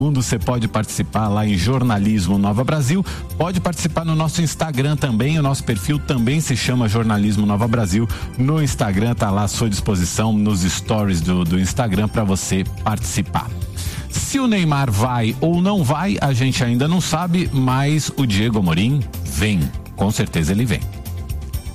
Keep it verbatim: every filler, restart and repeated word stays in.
Você pode participar lá em Jornalismo Nova Brasil, pode participar no nosso Instagram também, o nosso perfil também se chama Jornalismo Nova Brasil, no Instagram tá lá à sua disposição, nos stories do, do Instagram para você participar. Se o Neymar vai ou não vai, a gente ainda não sabe, mas o Diego Amorim vem, com certeza ele vem.